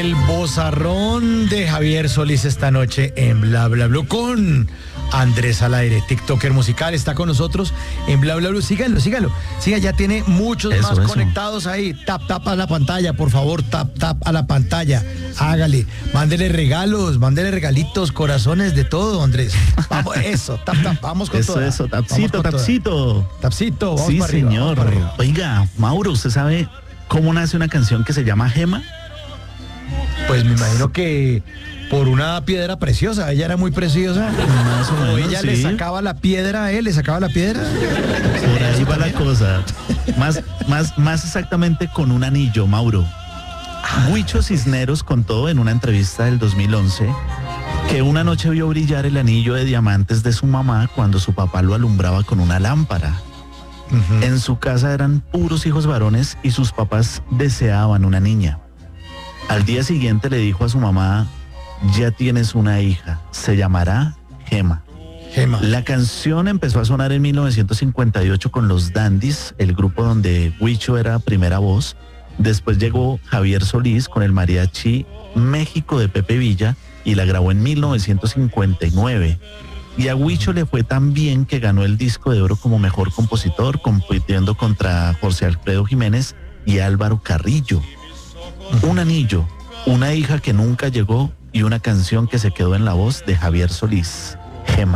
El vozarrón de Javier Solís esta noche en Bla Bla Blue con Andrés al aire, TikToker musical, está con nosotros en Bla Bla Blue. Síganlo. Siga, ya tiene muchos más conectados ahí. Tap a la pantalla, por favor, tap a la pantalla. Hágale, mándele regalos, mándele regalitos, corazones, de todo, Andrés. Vamos, eso, tap, vamos con todo. Eso, tapcito. Tapcito, vamos sí, para arriba, señor. vamos para arriba. Oiga, Mauro, ¿usted sabe cómo nace una canción que se llama Gema? Pues me imagino que por una piedra preciosa, ella era muy preciosa. Más o menos, ella sí. le sacaba la piedra a él, le sacaba la piedra. Por ahí va la cosa. Más exactamente con un anillo, Mauro. Huicho Cisneros contó en una entrevista del 2011 que una noche vio brillar el anillo de diamantes de su mamá cuando su papá lo alumbraba con una lámpara. Uh-huh. En su casa eran puros hijos varones y sus papás deseaban una niña. Al día siguiente le dijo a su mamá: ya tienes una hija, se llamará Gema. La canción empezó a sonar en 1958 con los Dandies, el grupo donde Huicho era primera voz. Después llegó Javier Solís con el mariachi México de Pepe Villa y la grabó en 1959. Y a Huicho le fue tan bien que ganó el disco de oro como mejor compositor, compitiendo contra José Alfredo Jiménez y Álvaro Carrillo. Un anillo, una hija que nunca llegó y una canción que se quedó en la voz de Javier Solís, Gema.